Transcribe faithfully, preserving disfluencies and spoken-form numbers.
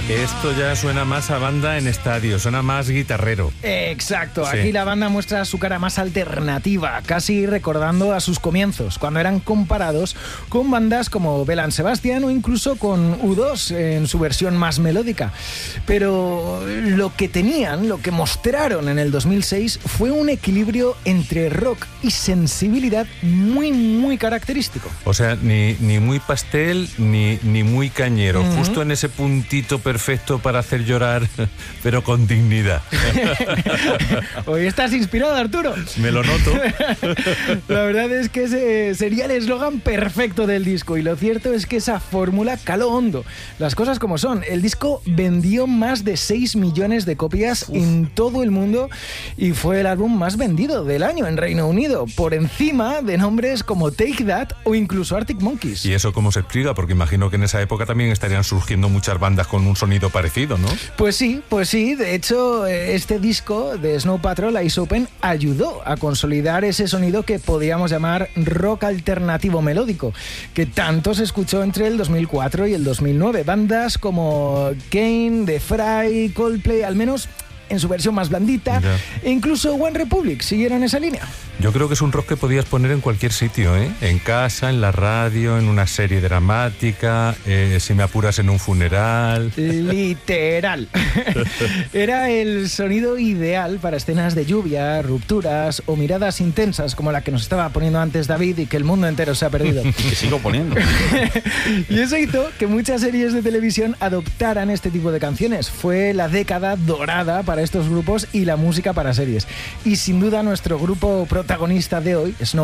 Esto ya suena más a banda en estadio, suena más guitarrero. Exacto, Sí. aquí la banda muestra su cara más alternativa, casi recordando a sus comienzos, cuando eran comparados con bandas como Bell and Sebastian o incluso con U dos en su versión más melódica. Pero lo que tenían, lo que mostraron en el dos mil seis fue un equilibrio entre rock y sensibilidad muy, muy característico. O sea, ni, ni muy pastel, ni, ni muy cañero, Ujú. justo en ese puntito perfecto para hacer llorar, pero con dignidad. Hoy estás inspirado, Arturo. Me lo noto. La verdad es que ese sería el eslogan perfecto del disco y lo cierto es que esa fórmula caló hondo. Las cosas como son, el disco vendió más de seis millones de copias Uf. en todo el mundo y fue el álbum más vendido del año en Reino Unido, por encima de nombres como Take That o incluso Arctic Monkeys. ¿Y eso cómo se explica? Porque imagino que en esa época también estarían surgiendo muchas bandas con un sonido parecido, ¿no? Pues sí, pues sí. De hecho, este disco de Snow Patrol, Eyes Open, ayudó a consolidar ese sonido que podíamos llamar rock alternativo melódico, que tanto se escuchó entre el dos mil cuatro y el dos mil nueve. Bandas como Kane, The Fry, Coldplay, al menos en su versión más blandita, ya. E incluso One Republic siguieron esa línea. Yo creo que es un rock que podías poner en cualquier sitio, ¿eh? En casa, en la radio, en una serie dramática, eh, si me apuras en un funeral. Literal. Era el sonido ideal para escenas de lluvia, rupturas o miradas intensas como la que nos estaba poniendo antes David y que el mundo entero se ha perdido. Y que sigo poniendo. Y eso hizo que muchas series de televisión adoptaran este tipo de canciones. Fue la década dorada para estos grupos y la música para series. Y sin duda nuestro grupo protagonista de hoy, Snow